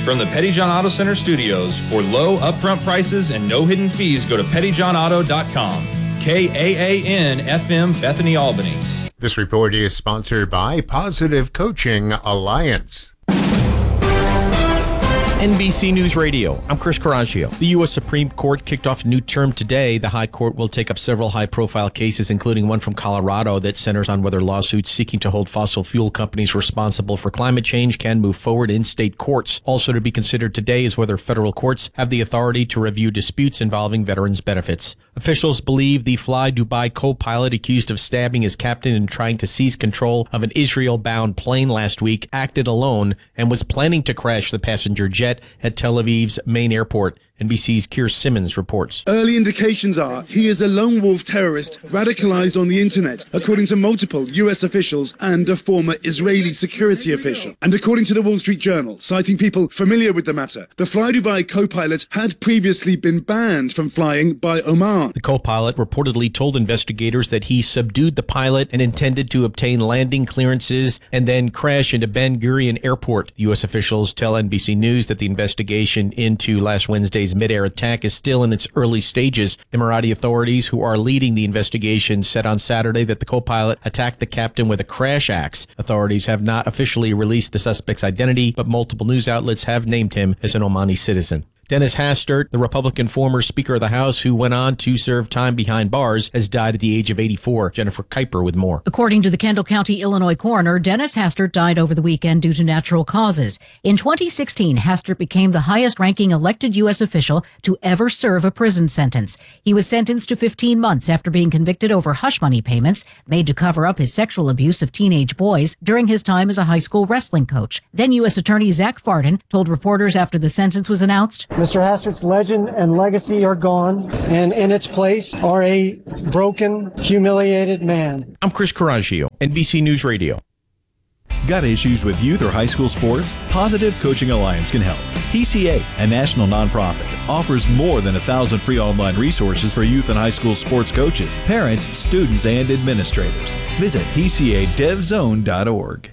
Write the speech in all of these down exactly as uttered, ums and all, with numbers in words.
From the Pettyjohn Auto Center studios, for low upfront prices and no hidden fees, go to pettyjohn auto dot com. K A A N F M, Bethany, Albany. This report is sponsored by Positive Coaching Alliance. N B C News Radio, I'm Chris Coraggio. The U S Supreme Court kicked off a new term today. The High Court will take up several high-profile cases, including one from Colorado that centers on whether lawsuits seeking to hold fossil fuel companies responsible for climate change can move forward in state courts. Also to be considered today is whether federal courts have the authority to review disputes involving veterans' benefits. Officials believe the Fly Dubai co-pilot accused of stabbing his captain and trying to seize control of an Israel-bound plane last week acted alone and was planning to crash the passenger jet at Tel Aviv's main airport. N B C's Keir Simmons reports. Early indications are he is a lone wolf terrorist radicalized on the internet, according to multiple U S officials and a former Israeli security official. And according to the Wall Street Journal, citing people familiar with the matter, the Fly Dubai co-pilot had previously been banned from flying by Oman. The co-pilot reportedly told investigators that he subdued the pilot and intended to obtain landing clearances and then crash into Ben Gurion Airport. U S officials tell N B C News that the investigation into last Wednesday's mid-air attack is still in its early stages. Emirati authorities who are leading the investigation said on Saturday that the co-pilot attacked the captain with a crash axe. Authorities have not officially released the suspect's identity, but multiple news outlets have named him as an Omani citizen. Dennis Hastert, the Republican former Speaker of the House who went on to serve time behind bars, has died at the age of eighty-four. Jennifer Kuiper with more. According to the Kendall County, Illinois coroner, Dennis Hastert died over the weekend due to natural causes. In twenty sixteen, Hastert became the highest-ranking elected U S official to ever serve a prison sentence. He was sentenced to fifteen months after being convicted over hush money payments made to cover up his sexual abuse of teenage boys during his time as a high school wrestling coach. Then U S Attorney Zach Farden told reporters after the sentence was announced, Mister Hastert's legend and legacy are gone, and in its place are a broken, humiliated man. I'm Chris Coraggio, N B C News Radio. Got issues with youth or high school sports? Positive Coaching Alliance can help. P C A, a national nonprofit, offers more than a thousand free online resources for youth and high school sports coaches, parents, students, and administrators. Visit P C A dev zone dot org.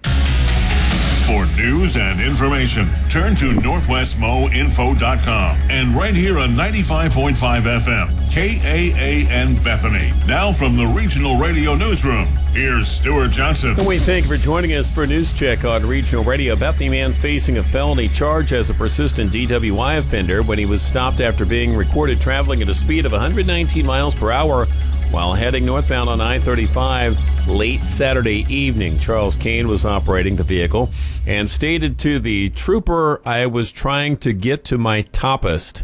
For news and information, turn to northwest mo info dot com and right here on ninety-five point five F M, K A A N Bethany. Now from the Regional Radio Newsroom, here's Stuart Johnson. And we thank you for joining us for a news check on Regional Radio. Bethany man's facing a felony charge as a persistent D W I offender when he was stopped after being recorded traveling at a speed of one hundred nineteen miles per hour while heading northbound on I thirty-five late Saturday evening. Charles Kane was operating the vehicle and stated to the trooper, "I was trying to get to my toppest."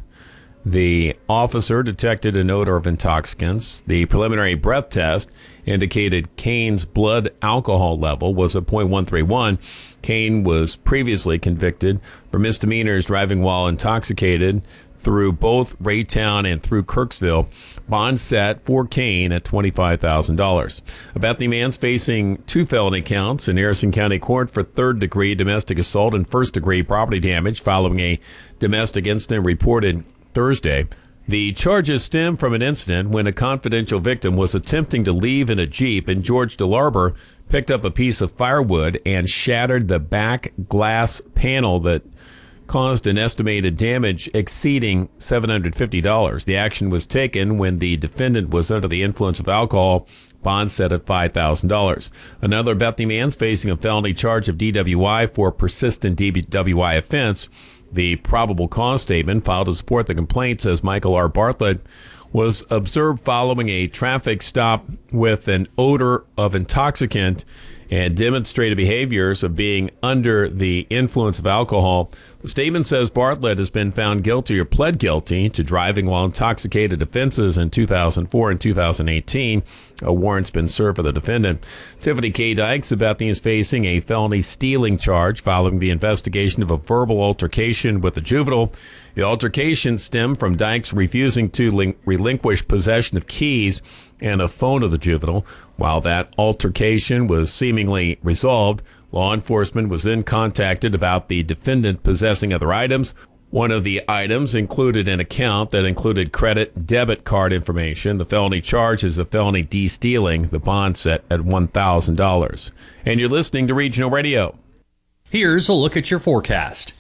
The officer detected an odor of intoxicants. The preliminary breath test indicated Kane's blood alcohol level was at point one three one. Kane was previously convicted for misdemeanors driving while intoxicated through both Raytown and through Kirksville. Bond set for Kane at twenty-five thousand dollars. A Bethany man's facing two felony counts in Harrison County Court for third-degree domestic assault and first-degree property damage following a domestic incident reported Thursday. The charges stem from an incident when a confidential victim was attempting to leave in a Jeep, and George DeLarber picked up a piece of firewood and shattered the back glass panel that caused an estimated damage exceeding seven hundred fifty dollars. The action was taken when the defendant was under the influence of alcohol. Bond set at five thousand dollars. Another Bethany man's facing a felony charge of D W I for persistent D W I offense. The probable cause statement filed to support the complaint says Michael R. Bartlett was observed following a traffic stop with an odor of intoxicant and demonstrated behaviors of being under the influence of alcohol. The statement says Bartlett has been found guilty or pled guilty to driving while intoxicated offenses in two thousand four and two thousand eighteen. A warrant's been served for the defendant. Tiffany K. Dykes of Bethany is facing a felony stealing charge following the investigation of a verbal altercation with a juvenile. The altercation stemmed from Dykes refusing to lin- relinquish possession of keys and a phone of the juvenile. While that altercation was seemingly resolved, law enforcement was then contacted about the defendant possessing other items. One of the items included an account that included credit debit card information. The felony charge is a felony de-stealing. The bond set at one thousand dollars. And you're listening to Regional Radio. Here's a look at your forecast.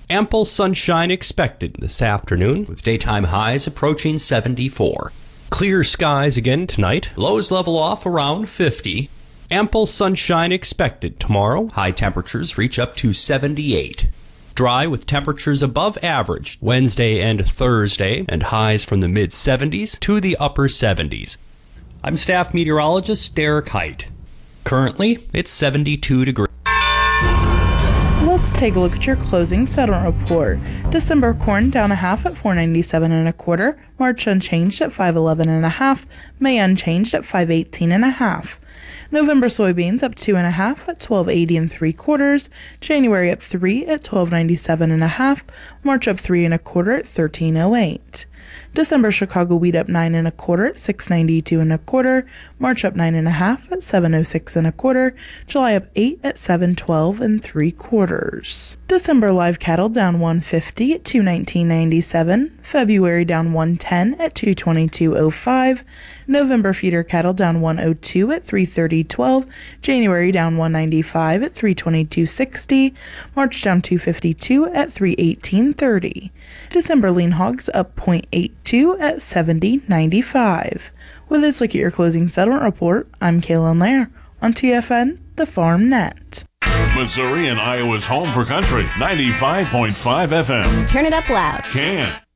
Ample sunshine expected this afternoon, with daytime highs approaching seventy-four. Clear skies again tonight. Lows level off around fifty. Ample sunshine expected tomorrow. High temperatures reach up to seventy-eight. Dry with temperatures above average Wednesday and Thursday, and highs from the mid-seventies to the upper seventies. I'm staff meteorologist Derek Height. Currently, it's seventy-two degrees. Let's take a look at your closing settlement report. December corn down a half at four ninety-seven and a quarter. March unchanged at five eleven and a half. May unchanged at five eighteen and a half. November soybeans up two and a half at twelve eighty and three quarters. January up three at twelve ninety-seven and a half. March up three and a quarter at thirteen oh eight. December Chicago wheat up nine and a quarter at six ninety-two and a quarter. March up nine and a half at seven oh six and a quarter. July up eight at seven twelve and three quarters. December live cattle down one fifty at two nineteen ninety-seven. February down one ten at two twenty-two oh five. November feeder cattle down one oh two at three thirty twelve. January down one ninety-five at three twenty-two sixty. March down two fifty-two at three eighteen thirty. December lean hogs up zero point eight two at seventy ninety-five. With this look at your closing settlement report, I'm Kaylin Lair on T F N, the Farm Net. Missouri and Iowa's home for country, ninety-five point five F M. Turn it up loud. Can.